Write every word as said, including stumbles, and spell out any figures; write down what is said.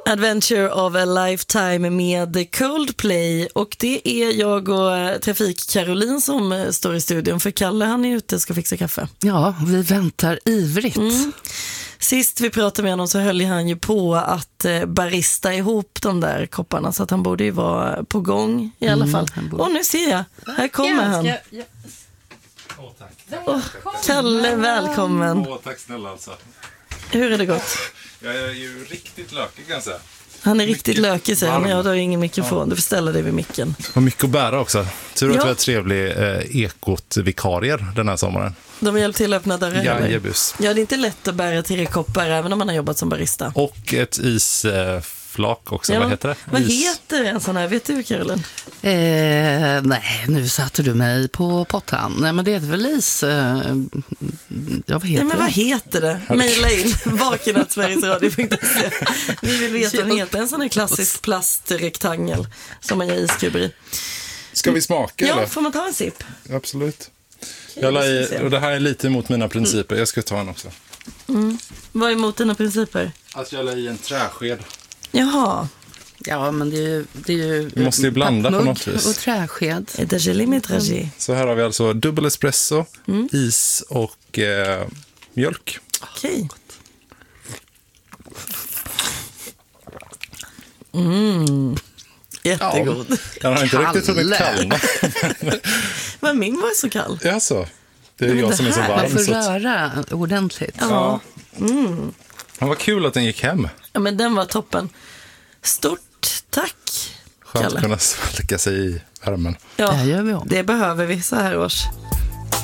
Adventure of a Lifetime med Coldplay, och det är jag och Trafik-Caroline som står i studion, för Kalle han är ute och ska fixa kaffe. Ja, vi väntar ivrigt. Mm. Sist vi pratade med honom så höll han ju på att barista ihop de där kopparna, så att han borde ju vara på gång i alla fall. Mm, och nu ser jag, här kommer han. Ja, ja. Åh, tack. Oh, Kalle, välkommen. Åh, tack snälla alltså. Hur är det gått? Jag är ju riktigt lökig kan jag säga. Han är mycket riktigt lökig, säger han. Jag har ingen mikrofon, ja. Du får ställa dig vid micken. Och mycket att bära också. Tur att ja. vi har trevlig eh, ekot-vikarier den här sommaren. De har hjälpt till att öppna dörren. Ja, jebus. Ja, det är inte lätt att bära tre koppar även om man har jobbat som barista. Och ett isflak också, ja. Vad heter det? Vad Is. heter en sån här, vet du, Caroline? Eh, nej, nu satte du mig på pottan. Nej, men det är väl is... Eh, ja, vad heter nej, men vad heter det? Maila in, vakenat sveriges radio punkt se. Vi vill veta vad den heter. En sån här klassisk plastrektangel som man gör iskuber i. Ska vi smaka? Ja, eller? får man ta en sipp? Absolut. Jag la i, och det här är lite emot mina principer. Jag ska ta en också. Mm. Vad är emot dina principer? Att jag la i en träsked. Jaha. Ja, men det är ju... Det är ju vi måste ju blanda på något vis. Och träsked. Mm. Så här har vi alltså dubbel espresso, mm. is och eh, mjölk. Okej. Mm. Jättegod. Ja, den har inte Kalle. riktigt hunnit kallna. Men min var så kall. Ja, så. Det är jag det som är så varm. Man får så att... röra ordentligt. Ja. Mm. Men vad kul att den gick hem. Ja, men den var toppen. Stort tack, Skönt Kalle. att kunna svalka sig i värmen. Ja, det gör vi om. Det behöver vi så här års.